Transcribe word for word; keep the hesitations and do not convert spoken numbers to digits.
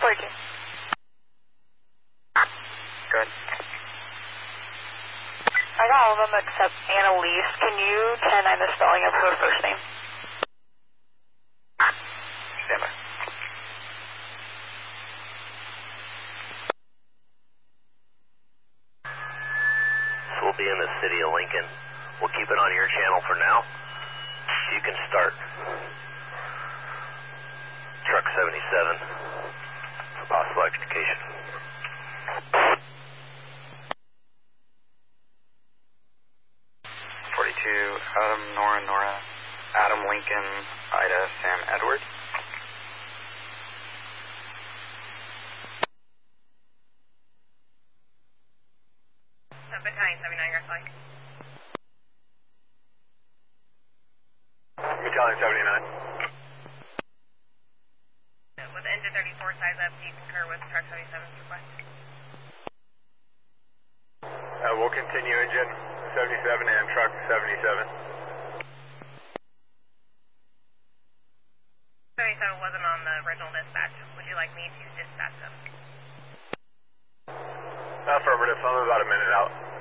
forty-two. Good. I got all of them except Annalise. Can you ten nine the spelling of her first name? Stand by. So we'll be in the city of Lincoln. We'll keep it on your channel for now. You can start truck seventy-seven for possible extrication. forty-two, Adam, Nora, Nora, Adam, Lincoln, Ida, Sam, Edward. Battalion seventy-nine, you're flight. Battalion seventy-nine. With engine thirty-four, size up, do you concur with truck seventy-seven's request? Uh, we'll continue engine seventy-seven and truck seventy-seven. seventy-seven wasn't on the original dispatch. Would you like me to dispatch them? Affirmative. I'm about a minute out.